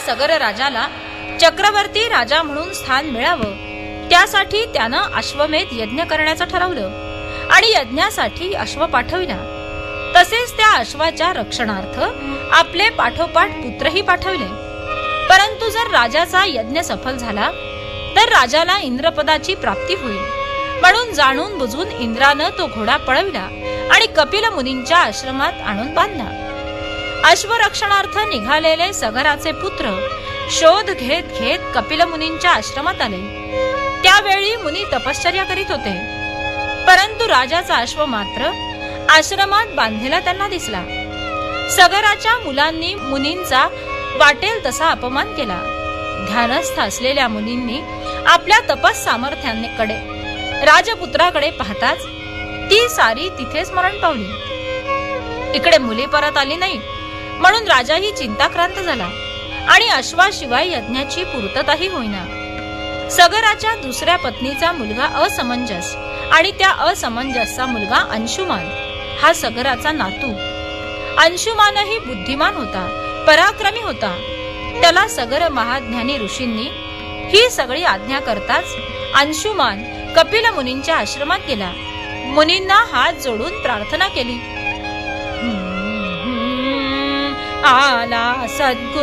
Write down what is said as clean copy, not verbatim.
सगर राजाला चक्रवर्ती राजा म्हणून स्थान मिळावं त्यासाठी त्यानं अश्वमेध यज्ञ करण्याचं ठरवलं आणि यज्ञासाठी अश्व पाठविला. तसेच त्या अश्वाच्या रक्षणार्थ आपले पाठोपाठ पुत्रही पाठवले. परंतु जर राजाचा यज्ञ सफल झाला तर राजाला इंद्रपदाची प्राप्ती होईल, म्हणून जाणून बुजून इंद्रानं तो घोडा पळविला आणि कपिल मुनींच्या आश्रमात आणून बांधला. अश्वरक्षणार्थ निघालेले सगराचे पुत्र शोध घेत घेत कपिल मुनींच्या आश्रमात आले. त्यावेळी मुनी तपश्चर्या करीत होते, परंतु राजाचा अश्व मात्र आश्रमात बांधलेला त्यांना दिसला. सगराच्या मुलांनी मुनींचा वाटेल तसा अपमान केला. ध्यानस्थ असलेल्या मुनींनी आपल्या तपस सामर्थ्याकडे राजपुत्राकडे पाहताच ती सारी तिथेच मरण पावली. इकडे मुली परत आली नाही म्हणून राजाही चिंताक्रांत झाला आणि अश्वाशिवाय यज्ञाची पूर्तताही होईना. सगराच्या दुसऱ्या पत्नीचा मुलगा असमंजस आणि त्या असमंजसचा मुलगा अंशुमान हा सगराचा नातू. अंशुमानही बुद्धिमान होता, पराक्रमी होता. त्याला सगर महाज्ञानी ऋषींनी ही सगळी आज्ञा करताच अंशुमान कपिल मुनींच्या आश्रमात गेला. मुनींना हात जोडून प्रार्थना केली. आला सद्गुरू